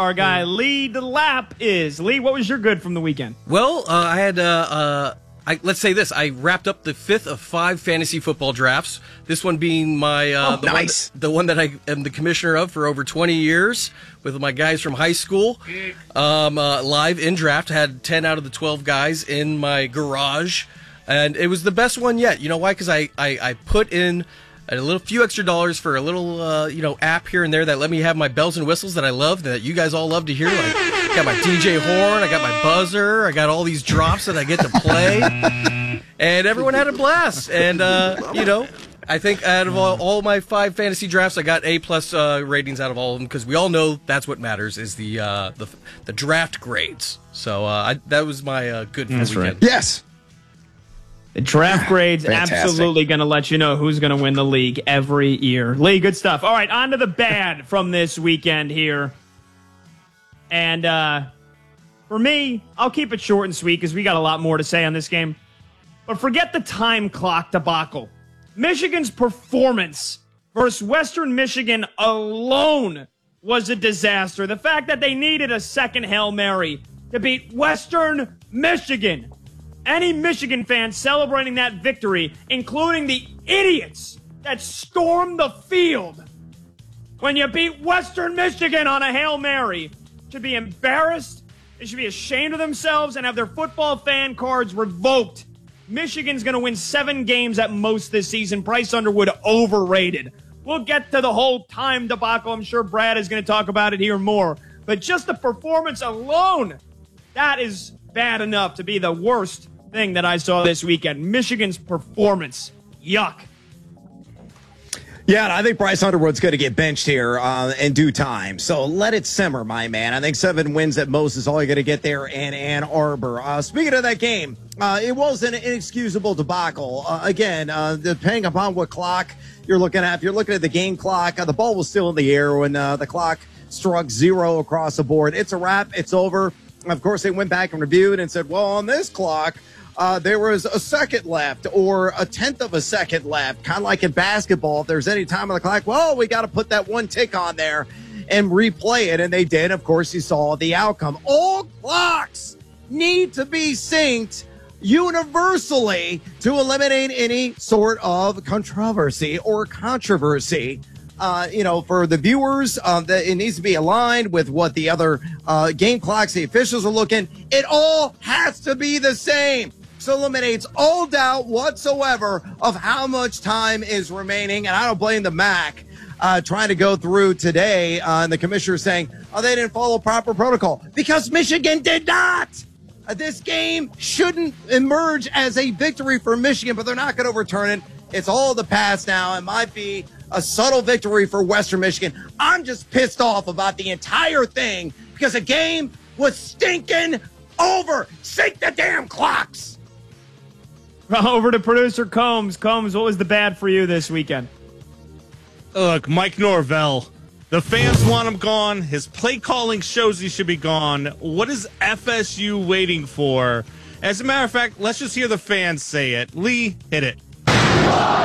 Our guy Lee DeLapp is. Lee, what was your good from the weekend? Well, I had, let's say this. I wrapped up the 5th of 5 fantasy football drafts. This one being my nice. the one that I am the commissioner of for over 20 years with my guys from high school. Live in draft. Had 10 out of the 12 guys in my garage. And it was the best one yet. You know why? Because I put in a few extra dollars for a little, app here and there that let me have my bells and whistles that I love, that you guys all love to hear. Like, I got my DJ horn, I got my buzzer, I got all these drops that I get to play, and everyone had a blast. And I think out of all my 5 fantasy drafts, I got A+ ratings out of all of them, because we all know that's what matters is the draft grades. So that was my good for the weekend. Right. Yes. The draft grades absolutely going to let you know who's going to win the league every year. Lee, good stuff. All right, on to the bad from this weekend here. And for me, I'll keep it short and sweet because we got a lot more to say on this game. But forget the time clock debacle. Michigan's performance versus Western Michigan alone was a disaster. The fact that they needed a second Hail Mary to beat Western Michigan. Any Michigan fan celebrating that victory, including the idiots that stormed the field when you beat Western Michigan on a Hail Mary, should be embarrassed. They should be ashamed of themselves and have their football fan cards revoked. Michigan's going to win 7 games at most this season. Bryce Underwood overrated. We'll get to the whole time debacle. I'm sure Brad is going to talk about it here more. But just the performance alone, that is bad enough to be the worst thing that I saw this weekend. Michigan's performance. Yuck. Yeah, and I think Bryce Underwood's going to get benched here in due time. So let it simmer, my man. I think 7 wins at most is all you're going to get there in Ann Arbor. Speaking of that game, it was an inexcusable debacle. Again, depending upon what clock you're looking at, if you're looking at the game clock, the ball was still in the air when the clock struck 0 across the board. It's a wrap. It's over. Of course, they went back and reviewed and said, well, on this clock, there was a second left or a 1/10 of a second left, kind of like in basketball. If there's any time on the clock, well, we got to put that 1 tick on there and replay it. And they did. Of course, you saw the outcome. All clocks need to be synced universally to eliminate any sort of controversy or controversy. For the viewers, that it needs to be aligned with what the other game clocks, the officials are looking. It all has to be the same. So eliminates all doubt whatsoever of how much time is remaining. And I don't blame the MAC trying to go through today. And the commissioner saying, they didn't follow proper protocol because Michigan did not. This game shouldn't emerge as a victory for Michigan, but they're not going to overturn it. It's all the past now. It might be a subtle victory for Western Michigan. I'm just pissed off about the entire thing because the game was stinking over. Sync the damn clocks. Over to producer Combs. Combs, what was the bad for you this weekend? Look, Mike Norvell. The fans want him gone. His play calling shows he should be gone. What is FSU waiting for? As a matter of fact, let's just hear the fans say it. Lee, hit it.